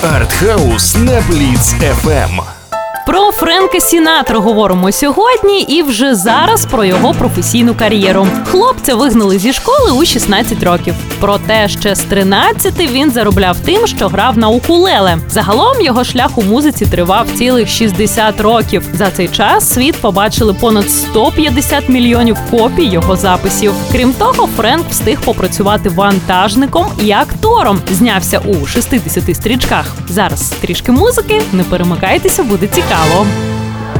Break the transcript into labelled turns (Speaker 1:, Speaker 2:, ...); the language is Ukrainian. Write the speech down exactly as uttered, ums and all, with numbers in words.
Speaker 1: Артхаус на Бліц еф ем.
Speaker 2: Про Френка Сінатра говоримо сьогодні і вже зараз про його професійну кар'єру. Хлопця вигнали зі школи у шістнадцять років. Проте ще з тринадцяти він заробляв тим, що грав на укулеле. Загалом його шлях у музиці тривав цілих шістдесят років. За цей час світ побачили понад сто п'ятдесят мільйонів копій його записів. Крім того, Френк встиг попрацювати вантажником і актором. Знявся у шістдесяти стрічках. Зараз трішки музики, не перемикайтеся, буде цікаво.